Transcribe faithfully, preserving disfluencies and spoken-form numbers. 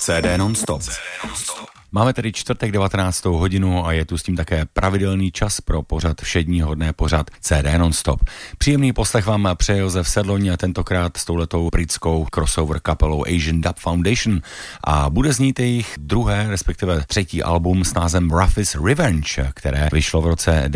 C D non-stop. Máme tedy čtvrtek devatenáctou hodinu a je tu s tím také pravidelný čas pro pořad všedního dne, pořad C D non-stop. Příjemný poslech vám přeje Josef Sedloň a tentokrát s touhletou britskou crossover kapelou Asian Dub Foundation a bude znít jejich druhé, respektive třetí album s názvem Rough is Revenge, které vyšlo v roce